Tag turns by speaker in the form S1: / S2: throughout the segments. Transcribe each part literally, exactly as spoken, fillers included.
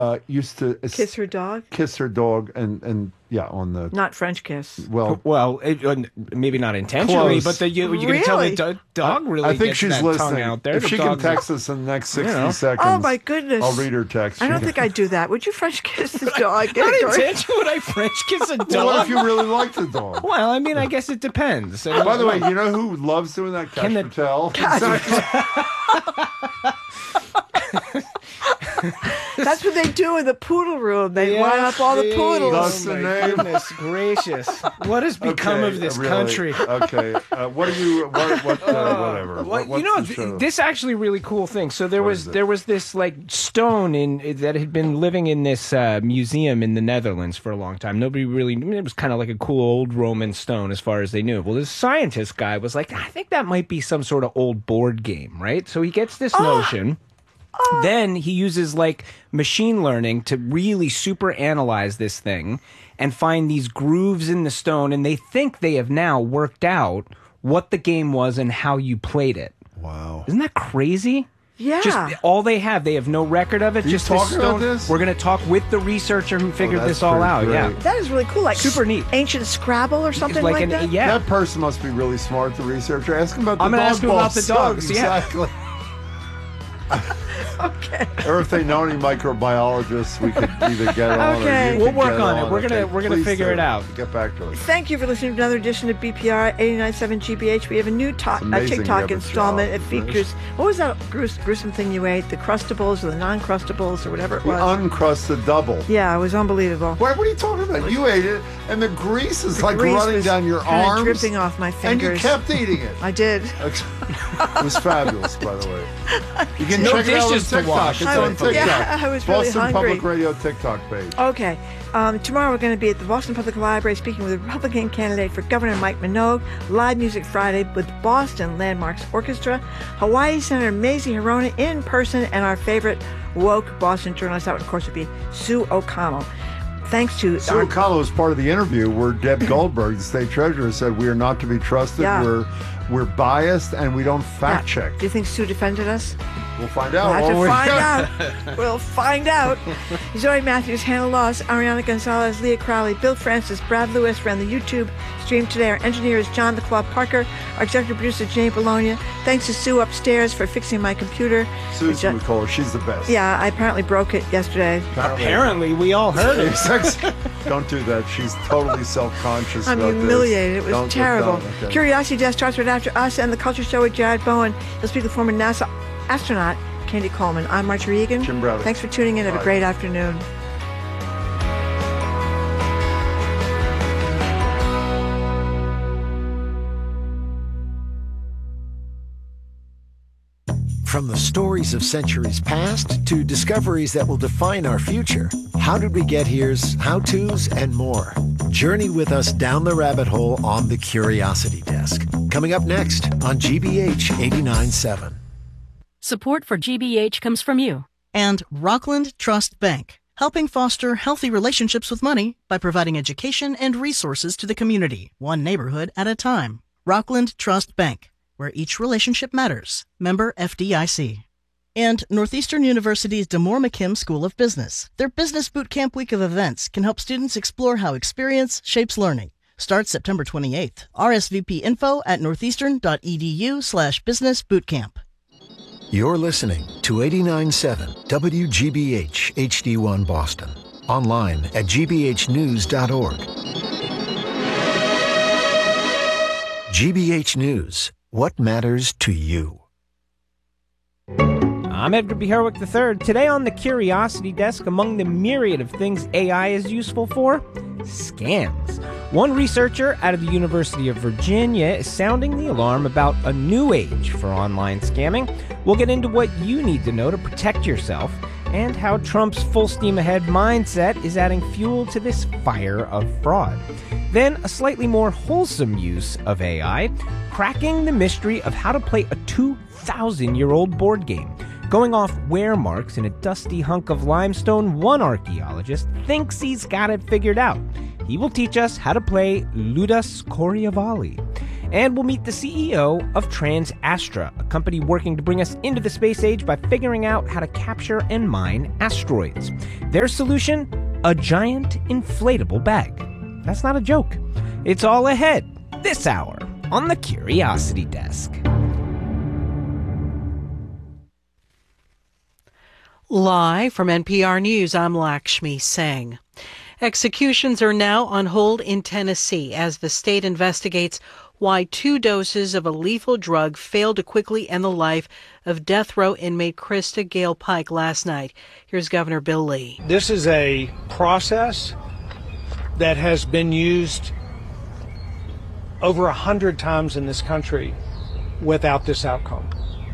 S1: uh, used to
S2: Kiss her dog?
S1: kiss her dog, and, and yeah, on the
S2: Not French kiss.
S1: well,
S3: Well, it, uh, maybe not intentionally,
S1: Close.
S3: but the, you, you can tell the
S2: Really?
S3: do- dog really
S1: I think
S3: gets
S1: she's
S3: that
S1: listening.
S3: tongue out there.
S1: If
S3: The
S1: she can
S3: dog's-
S1: text us in the next sixty
S3: know.
S1: seconds,
S2: Oh, my goodness.
S1: I'll read her text.
S2: I don't think I'd do that. Would you French kiss the dog?
S3: Not
S2: Victoria?
S3: intentionally. Would I French kiss a dog?
S1: Well, what if you really like the dog?
S3: Well, I mean, I guess it depends.
S1: By the way, you know who loves doing that? Cash
S3: Can the-
S1: Patel.
S2: That's what they do in the poodle room. They line up all the
S3: Yes,
S2: poodles.
S1: That's
S3: Oh
S1: the
S3: my
S1: name.
S3: goodness gracious! What has become
S1: Okay,
S3: of this
S1: really.
S3: country?
S1: Okay, uh, what are you? What? what uh, whatever.
S3: Well,
S1: What-
S3: you
S1: what's
S3: know,
S1: the
S3: th-
S1: show?
S3: this actually really cool thing. So there
S1: What
S3: was
S1: is it?
S3: there was this like stone in that had been living in this uh, museum in the Netherlands for a long time. Nobody really. I mean, it was kind of like a cool old Roman stone as far as they knew. Well, this scientist guy was like, I think that might be some sort of old board game, right? So he gets this notion. Then he uses like machine learning to really super analyze this thing and find these grooves in the stone, and they think they have now worked out what the game was and how you played it.
S1: Wow.
S3: Isn't that crazy?
S2: Yeah.
S3: Just all they have, they have no record of it.
S1: you
S3: just this
S1: talking about
S3: stone.
S1: this?
S3: We're going to talk with the researcher who figured
S1: that's
S3: this all
S1: pretty
S3: out.
S1: great.
S3: Yeah,
S2: That is really cool. Like
S3: Super
S2: s-
S3: neat.
S2: Ancient Scrabble or something like,
S3: an,
S2: that?
S3: yeah.
S1: That person must be really smart, the researcher. Ask him about the
S3: I'm gonna
S1: dog
S3: ask him about the
S1: balls.
S3: dogs, yeah.
S1: Exactly.
S2: Okay.
S1: Or if they know any microbiologists, we could either get on
S2: Okay.
S1: or you
S3: We'll
S1: could
S3: work
S1: get
S3: on it. We're gonna-
S1: Okay,
S3: we're gonna
S1: please
S3: figure
S1: do.
S3: it out.
S1: Get back to it.
S2: Thank you for listening to another edition of B P R eighty-nine point seven G B H. We have a new to-
S1: It's
S2: uh,
S1: amazing you
S2: TikTok
S1: have a
S2: installment.
S1: job,
S2: It features, what was that grues- gruesome thing you ate? The Crustables or the non-Crustables or whatever it
S1: The
S2: was?
S1: uncrusted double.
S2: yeah, it was unbelievable.
S1: What, what are you talking about? You ate it, and the grease is like
S2: Grease
S1: running
S2: was
S1: down your
S2: kinda
S1: arms.
S2: dripping off my
S1: And you
S2: fingers.
S1: kept eating it.
S2: I did.
S1: It was fabulous, by the way. You can
S3: No
S1: check it out on
S3: dishes to
S1: TikTok.
S3: wash.
S1: It's
S2: I
S1: on
S2: was-
S1: TikTok.
S2: yeah, I was really
S1: Boston
S2: hungry.
S1: Public Radio TikTok page.
S2: Okay. Um, tomorrow we're going to be at the Boston Public Library speaking with the Republican candidate for Governor Mike Minogue. Live Music Friday with Boston Landmarks Orchestra. Hawaii Senator Mazie Hirono in person, and our favorite woke Boston journalist. That would, of course, would be Sue O'Connell. Thanks to
S1: Sue
S2: our,
S1: O'Connell was part of the interview where Deb Goldberg, the state treasurer, said we are not to be trusted.
S2: Yeah.
S1: We're we're biased and we don't fact
S2: Yeah.
S1: check.
S2: Do you think Sue defended us?
S1: We'll find out.
S2: We'll have
S1: won't
S2: to
S1: we?
S2: find out. We'll find out. Zoe Matthews, Hannah Loss, Ariana Gonzalez, Leah Crowley, Bill Francis, Brad Lewis ran the YouTube stream today. Our engineer is John the Claw Parker. Our executive producer, Jane Bologna. Thanks to Sue upstairs for fixing my computer.
S1: Susan
S2: Which, uh,
S1: McCullough, she's the best.
S2: Yeah, I apparently broke it yesterday.
S3: Apparently, we all heard it.
S1: Don't do that. She's totally self-conscious
S2: I'm
S1: about this.
S2: humiliated. It was
S1: Don't-
S2: terrible.
S1: don't- okay.
S2: Curiosity Desk starts right after us and the Culture Show with Jared Bowen. He'll speak with former NASA astronaut Candy Coleman. I'm Marjorie Egan.
S1: Jim Bradley.
S2: Thanks for tuning in. Have a
S1: Bye.
S2: great afternoon.
S4: From the stories of centuries past to discoveries that will define our future, How Did We Get Here's how-tos and more. Journey with us down the rabbit hole on the Curiosity Desk. Coming up next on G B H eighty-nine point seven.
S5: Support for G B H comes from you.
S6: And Rockland Trust Bank, helping foster healthy relationships with money by providing education and resources to the community, one neighborhood at a time. Rockland Trust Bank, where each relationship matters. Member F D I C. And Northeastern University's DeMoore McKim School of Business. Their Business Boot Camp week of events can help students explore how experience shapes learning. Starts September twenty-eighth. R S V P info at northeastern.edu slash business bootcamp.
S4: You're listening to eighty-nine point seven W G B H H D one Boston. Online at g b h news dot org. G B H News. What matters to you?
S3: I'm Edgar B. Herwick the third. Today on the Curiosity Desk, among the myriad of things A I is useful for, scams. One researcher out of the University of Virginia is sounding the alarm about a new age for online scamming. We'll get into what you need to know to protect yourself and how Trump's full steam ahead mindset is adding fuel to this fire of fraud. Then a slightly more wholesome use of A I, cracking the mystery of how to play a two thousand year old board game. Going off wear marks in a dusty hunk of limestone, one archaeologist thinks he's got it figured out. He will teach us how to play Ludus Coriovalli. And we'll meet the C E O of TransAstra, a company working to bring us into the space age by figuring out how to capture and mine asteroids. Their solution? A giant inflatable bag. That's not a joke. It's all ahead this hour on the Curiosity Desk.
S7: Live from N P R News, I'm Lakshmi Singh. Executions are now on hold in Tennessee as the state investigates why two doses of a lethal drug failed to quickly end the life of death row inmate Krista Gale Pike last night. Here's Governor Bill Lee.
S8: This is a process that has been used over a hundred times in this country without this outcome.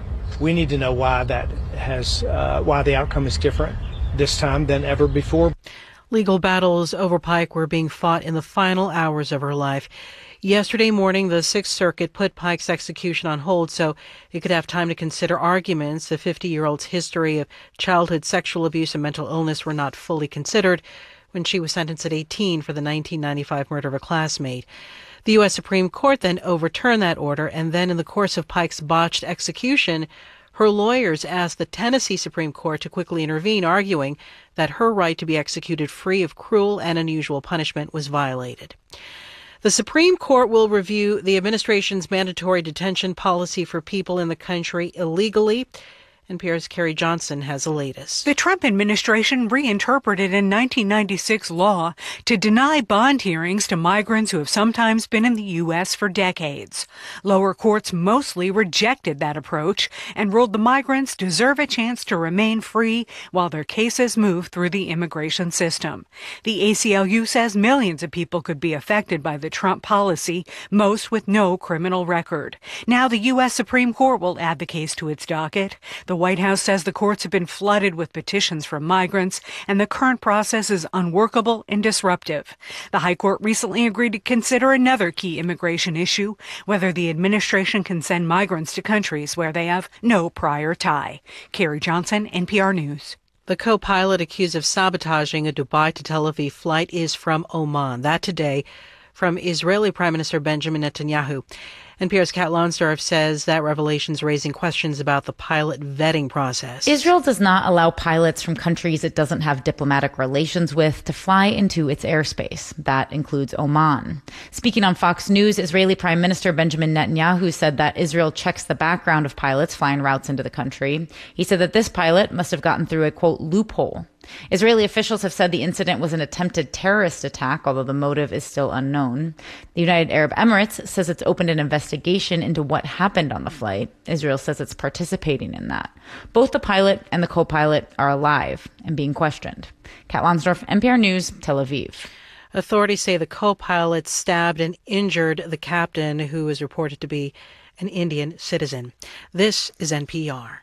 S8: We need to know why that has, uh, why the outcome is different this time than ever before.
S7: Legal battles over Pike were being fought in the final hours of her life. Yesterday morning, the Sixth Circuit put Pike's execution on hold so it could have time to consider arguments. The fifty-year-old's history of childhood sexual abuse and mental illness were not fully considered when she was sentenced at eighteen for the nineteen ninety-five murder of a classmate. The U S Supreme Court then overturned that order, and then in the course of Pike's botched execution, her lawyers asked the Tennessee Supreme Court to quickly intervene, arguing that her right to be executed free of cruel and unusual punishment was violated. The Supreme Court will review the administration's mandatory detention policy for people in the country illegally. N P R's Carrie Johnson has the latest.
S9: The Trump administration reinterpreted a nineteen ninety-six law to deny bond hearings to migrants who have sometimes been in the U S for decades. Lower courts mostly rejected that approach and ruled the migrants deserve a chance to remain free while their cases move through the immigration system. The A C L U says millions of people could be affected by the Trump policy, most with no criminal record. Now the U S Supreme Court will add the case to its docket. The The White House says the courts have been flooded with petitions from migrants, and the current process is unworkable and disruptive. The High Court recently agreed to consider another key immigration issue, whether the administration can send migrants to countries where they have no prior tie. Carrie Johnson, N P R News.
S7: The co-pilot accused of sabotaging a Dubai to Tel Aviv flight is from Oman. That today from Israeli Prime Minister Benjamin Netanyahu. N P R's Kat Lonsdorf says that revelation is raising questions about the pilot vetting process.
S10: Israel does not allow pilots from countries it doesn't have diplomatic relations with to fly into its airspace. That includes Oman. Speaking on Fox News, Israeli Prime Minister Benjamin Netanyahu said that Israel checks the background of pilots flying routes into the country. He said that this pilot must have gotten through a, quote, loophole. Israeli officials have said the incident was an attempted terrorist attack, although the motive is still unknown. The United Arab Emirates says it's opened an investigation into what happened on the flight. Israel says it's participating in that. Both the pilot and the co-pilot are alive and being questioned. Kat Lonsdorf, N P R News, Tel Aviv.
S7: Authorities say the co-pilot stabbed and injured the captain, who is reported to be an Indian citizen. This is N P R.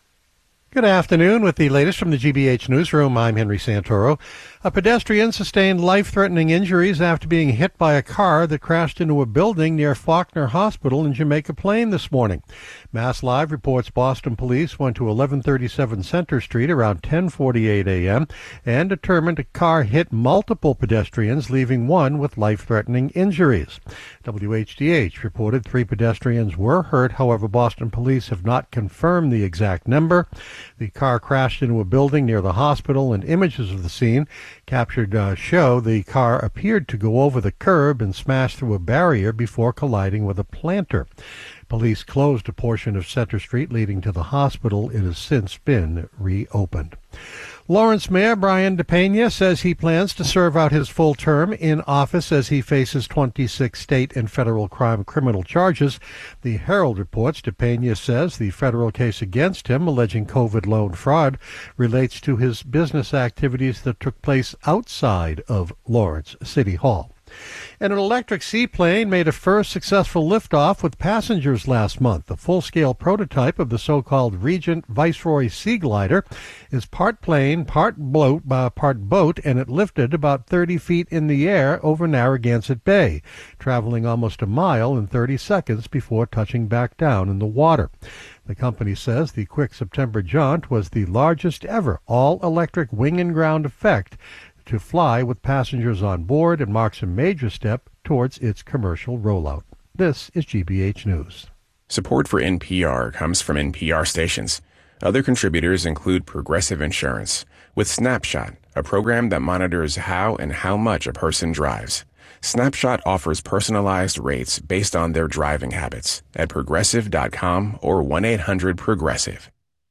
S11: Good afternoon. With the latest from the G B H Newsroom, I'm Henry Santoro. A pedestrian sustained life-threatening injuries after being hit by a car that crashed into a building near Faulkner Hospital in Jamaica Plain this morning. Mass Live reports Boston police went to eleven thirty-seven Center Street around ten forty-eight a.m. and determined a car hit multiple pedestrians, leaving one with life-threatening injuries. W H D H reported three pedestrians were hurt. However, Boston police have not confirmed the exact number. The car crashed into a building near the hospital, and images of the scene captured uh, show the car appeared to go over the curb and smash through a barrier before colliding with a planter. Police closed a portion of Center Street leading to the hospital. It has since been reopened. Lawrence Mayor Brian DePena says he plans to serve out his full term in office as he faces twenty-six state and federal crime criminal charges. The Herald reports DePena says the federal case against him, alleging COVID loan fraud, relates to his business activities that took place outside of Lawrence City Hall. And an electric seaplane made a first successful liftoff with passengers last month. The full-scale prototype of the so-called Regent Viceroy Sea Glider is part plane, part boat, uh, part boat, and it lifted about thirty feet in the air over Narragansett Bay, traveling almost a mile in thirty seconds before touching back down in the water. The company says the quick September jaunt was the largest ever all-electric wing and ground effect to fly with passengers on board and marks a major step towards its commercial rollout. This is G B H News.
S12: Support for N P R comes from N P R stations. Other contributors include Progressive Insurance, with Snapshot, a program that monitors how and how much a person drives. Snapshot offers personalized rates based on their driving habits at progressive dot com or one eight hundred progressive.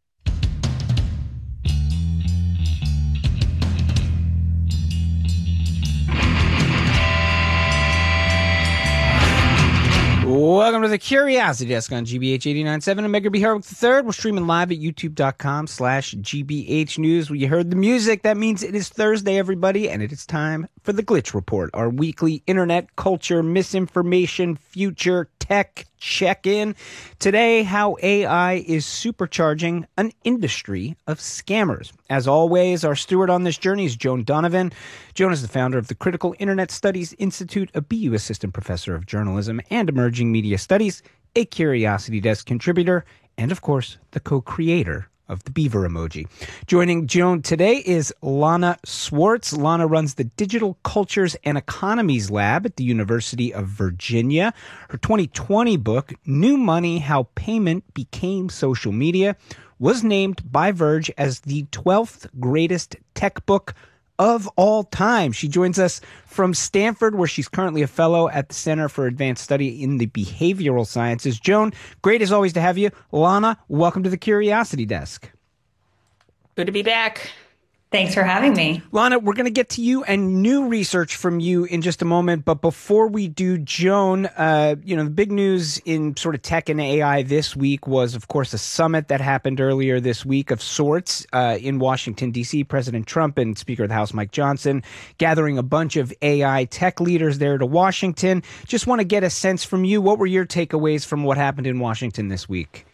S3: Welcome to the Curiosity Desk on G B H eighty-nine point seven. I'm Medgar B. Harwick the third. We're streaming live at youtube.com slash GBH News. When you heard the music, that means it is Thursday, everybody, and it is time for the Glitch Report, our weekly internet culture, misinformation, future tech check-in. Today, how A I is supercharging an industry of scammers. As always, our steward on this journey is Joan Donovan. Joan is the founder of the Critical Internet Studies Institute, a B U Assistant Professor of Journalism and Emerging Media Studies, a Curiosity Desk contributor, and of course, the co-creator of the beaver emoji. Joining Joan today is Lana Swartz. Lana runs the Digital Cultures and Economies Lab at the University of Virginia. Her twenty twenty book, New Money: How Payment Became Social Media, was named by Verge as the twelfth greatest tech book of all time. She joins us from Stanford, where she's currently a fellow at the Center for Advanced Study in the Behavioral Sciences. Joan, great as always to have you. Lana, welcome to the Curiosity Desk.
S13: Good to be back. Thanks for having me.
S3: Lana, we're going to get to you and new research from you in just a moment. But before we do, Joan, uh, you know, the big news in sort of tech and A I this week was, of course, a summit that happened earlier this week of sorts uh, in Washington, D C. President Trump and Speaker of the House Mike Johnson gathering a bunch of A I tech leaders there to Washington. Just want to get a sense from you. What were your takeaways from what happened in Washington this week?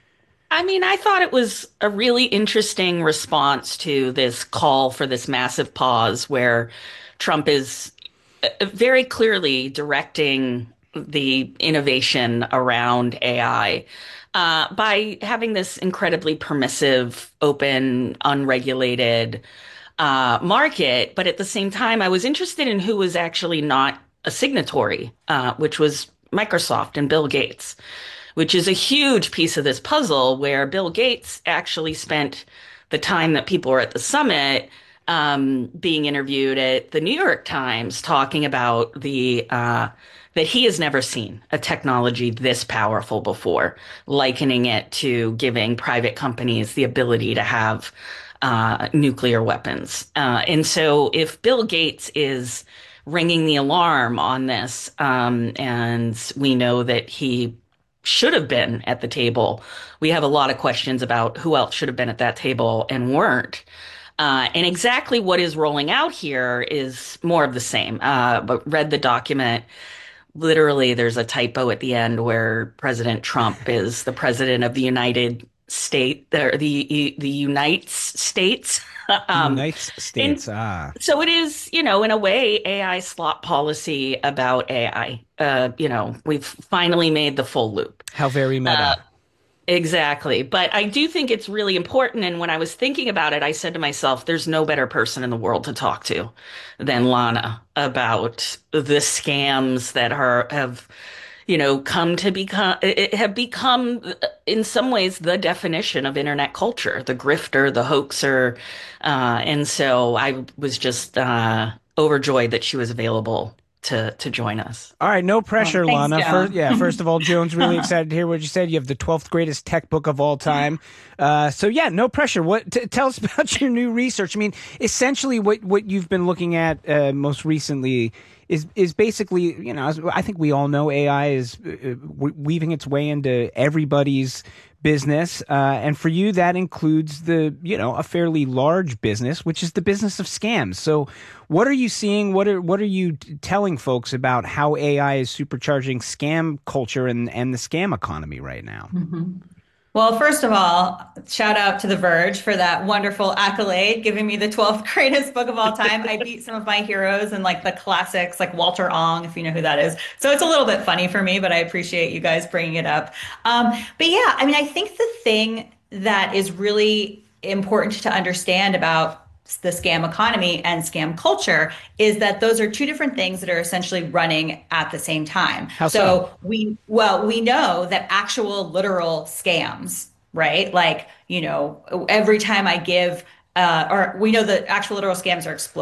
S13: I mean, I thought it was a really interesting response to this call for this massive pause where Trump is very clearly directing the innovation around A I uh, by having this incredibly permissive, open, unregulated uh, market. But at the same time, I was interested in who was actually not a signatory, uh, which was Microsoft and Bill Gates, which is a huge piece of this puzzle where Bill Gates actually spent the time that people were at the summit um, being interviewed at the New York Times talking about the uh, that he has never seen a technology this powerful before, likening it to giving private companies the ability to have uh, nuclear weapons. Uh, and so if Bill Gates is ringing the alarm on this, um, and we know that he should have been at the table, we have a lot of questions about who else should have been at that table and weren't. Uh, and exactly what is rolling out here is more of the same. Uh, but read the document. Literally, there's a typo at the end where President Trump is the president of the United States, or the the United States. um,
S3: United States.
S13: and
S3: Ah.
S13: So it is, you know, in a way, A I slop policy about A I. Uh, you know, we've finally made the full loop.
S3: How very meta.
S13: Uh, exactly. But I do think it's really important. And when I was thinking about it, I said to myself, there's no better person in the world to talk to than Lana about the scams that are, have, you know, come to become, have become in some ways the definition of internet culture, the grifter, the hoaxer. Uh, and so I was just uh, overjoyed that she was available to to join us.
S3: All right, no pressure,
S13: oh, thanks,
S3: Lana.
S13: Joan.
S3: First, yeah, first of all, Joan's really excited to hear what you said. You have the twelfth greatest tech book of all time. Uh, so yeah, no pressure. What t- tell us about your new research? I mean, essentially, what what you've been looking at uh, most recently is is basically, you know, I think we all know A I is uh, weaving its way into everybody's business, uh, and for you, that includes the, you know, a fairly large business, which is the business of scams. So, what are you seeing? What are what are you telling folks about how A I is supercharging scam culture and and the scam economy right now?
S14: Mm-hmm. Well, first of all, shout out to The Verge for that wonderful accolade, giving me the twelfth greatest book of all time. I beat some of my heroes and like the classics, like Walter Ong, if you know who that is. So it's a little bit funny for me, but I appreciate you guys bringing it up. Um, but yeah, I mean, I think the thing that is really important to understand about the scam economy and scam culture is that those are two different things that are essentially running at the same time.
S3: How
S14: so?
S3: so?
S14: we, well, we know that actual literal scams, right? Like, you know, every time I give, uh, or we know that actual literal scams are exploding.